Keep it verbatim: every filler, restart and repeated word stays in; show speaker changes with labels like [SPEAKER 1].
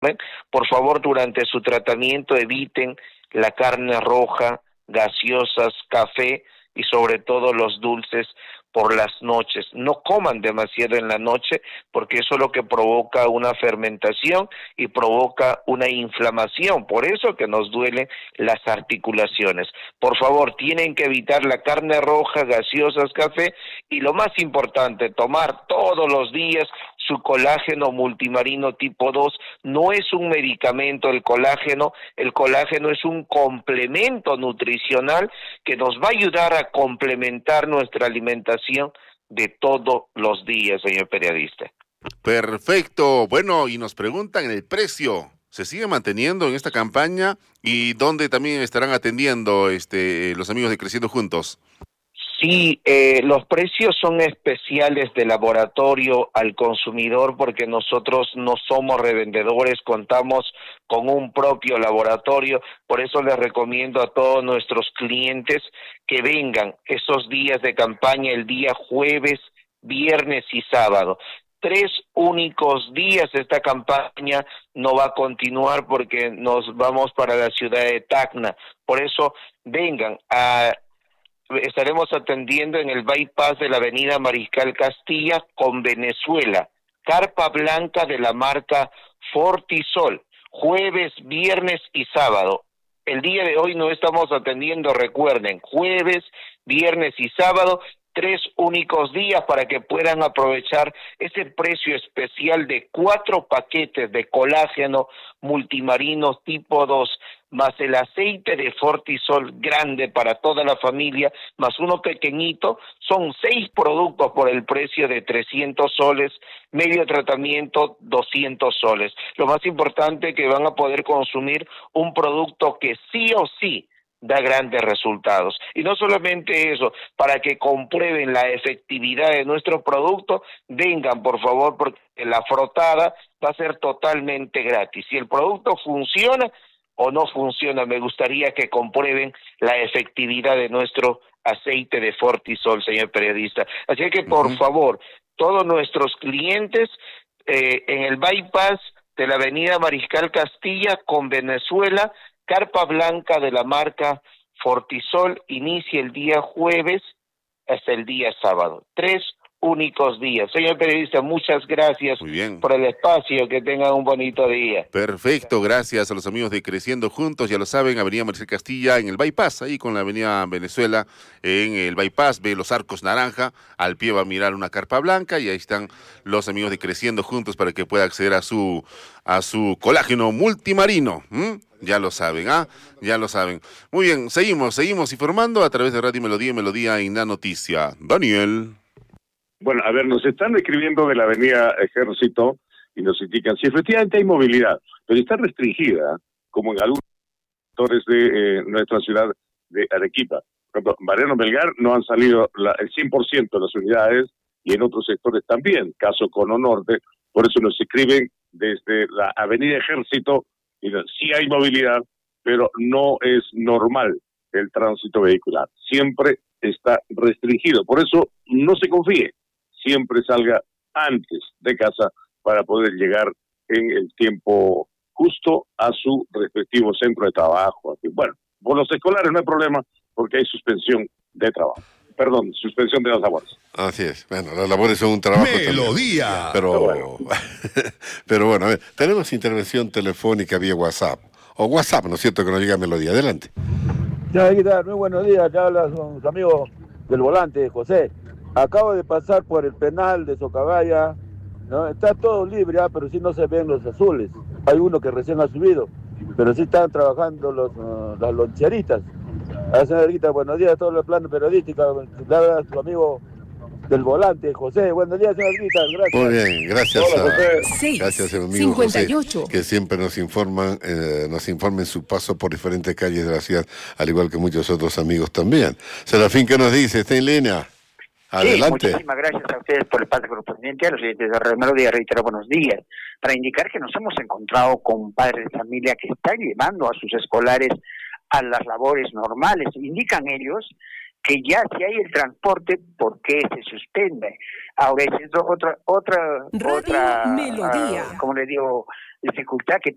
[SPEAKER 1] Por favor, durante su tratamiento eviten la carne roja, gaseosas, café y sobre todo los dulces por las noches. No coman demasiado en la noche porque eso es lo que provoca una fermentación y provoca una inflamación. Por eso que nos duelen las articulaciones. Por favor, tienen que evitar la carne roja, gaseosas, café y lo más importante, tomar todos los días su colágeno multimarino tipo dos. No es un medicamento el colágeno, el colágeno es un complemento nutricional que nos va a ayudar a complementar nuestra alimentación de todos los días, señor periodista.
[SPEAKER 2] Perfecto. Bueno, y nos preguntan el precio. ¿Se sigue manteniendo en esta campaña? ¿Y dónde también estarán atendiendo este los amigos de Creciendo Juntos?
[SPEAKER 1] Sí, eh, los precios son especiales de laboratorio al consumidor porque nosotros no somos revendedores, contamos con un propio laboratorio, por eso les recomiendo a todos nuestros clientes que vengan esos días de campaña, el día jueves, viernes y sábado. Tres únicos días esta campaña no va a continuar porque nos vamos para la ciudad de Tacna, por eso vengan a... Estaremos atendiendo en el bypass de la avenida Mariscal Castilla con Venezuela, carpa blanca de la marca Fortisol, jueves, viernes y sábado. El día de hoy no estamos atendiendo, recuerden, jueves, viernes y sábado, tres únicos días para que puedan aprovechar ese precio especial de cuatro paquetes de colágeno multimarino tipo dos, más el aceite de Fortisol grande para toda la familia, más uno pequeñito, son seis productos por el precio de trescientos soles, medio tratamiento doscientos soles. Lo más importante es que van a poder consumir un producto que sí o sí da grandes resultados. Y no solamente eso, para que comprueben la efectividad de nuestro producto, vengan por favor, porque la frotada va a ser totalmente gratis. Si el producto funciona o no funciona, me gustaría que comprueben la efectividad de nuestro aceite de Fortisol, señor periodista. Así que por uh-huh. favor, todos nuestros clientes eh, en el bypass de la avenida Mariscal Castilla con Venezuela, carpa blanca de la marca Fortisol, inicia el día jueves hasta el día sábado. Tres únicos días. Señor periodista, muchas gracias
[SPEAKER 2] Muy bien.
[SPEAKER 1] por el espacio, que tengan un bonito día.
[SPEAKER 2] Perfecto, gracias a los amigos de Creciendo Juntos, ya lo saben, avenida Mariscal Castilla en el bypass, ahí con la avenida Venezuela, en el bypass, ve los arcos naranja, al pie va a mirar una carpa blanca y ahí están los amigos de Creciendo Juntos para que pueda acceder a su a su colágeno multimarino. ¿Mm? Ya lo saben, ¿ah? Ya lo saben. Muy bien, seguimos, seguimos informando a través de Radio Melodía y Melodía en la Noticia. Daniel.
[SPEAKER 3] Bueno, a ver, nos están escribiendo de la avenida Ejército y nos indican si efectivamente hay movilidad, pero está restringida, como en algunos sectores de eh, nuestra ciudad de Arequipa. Por ejemplo, Mariano Melgar no han salido la, el cien por ciento de las unidades y en otros sectores también, caso Cono Norte, por eso nos escriben desde la avenida Ejército y dicen, sí hay movilidad, pero no es normal el tránsito vehicular, siempre está restringido, por eso no se confíe. Siempre salga antes de casa para poder llegar en el tiempo justo a su respectivo centro de trabajo. Bueno, por los escolares no hay problema porque hay suspensión de trabajo. Perdón, suspensión de las labores.
[SPEAKER 2] Así es. Bueno, las labores son un trabajo
[SPEAKER 4] Melodía.
[SPEAKER 2] También. Pero, bueno. pero bueno, a ver, tenemos intervención telefónica vía WhatsApp. O WhatsApp, ¿no es cierto? Que nos llega Melodía. Adelante.
[SPEAKER 5] Ya, ¿qué tal? Muy buenos días. Ya hablas con sus amigos del volante, José. Acabo de pasar por el penal de Socabaya, ¿no? Está todo libre, ¿eh? Pero sí no se ven los azules. Hay uno que recién ha subido, pero sí están trabajando los, uh, las loncheritas. A la señorita, buenos días a todos los planos periodísticos. Le habla a su amigo del volante, José. Buenos días, señorita. Gracias.
[SPEAKER 2] Muy bien, gracias.
[SPEAKER 5] Hola, José.
[SPEAKER 2] A, gracias, amigo cincuenta y ocho. José, que siempre nos informan, eh, nos informen su paso por diferentes calles de la ciudad, al igual que muchos otros amigos también. Serafín, ¿qué nos dice? ¿Está en línea? Adelante.
[SPEAKER 6] Sí, muchísimas gracias a ustedes por el espacio correspondiente. A los oyentes de Radio Melodía reitero buenos días. Para indicar que nos hemos encontrado con padres de familia que están llevando a sus escolares a las labores normales. Indican ellos que ya si hay el transporte, ¿por qué se suspende? Ahora, esa es otra, otra,
[SPEAKER 7] Radio
[SPEAKER 6] otra,
[SPEAKER 7] Melodía.
[SPEAKER 6] Uh, como le digo, dificultad que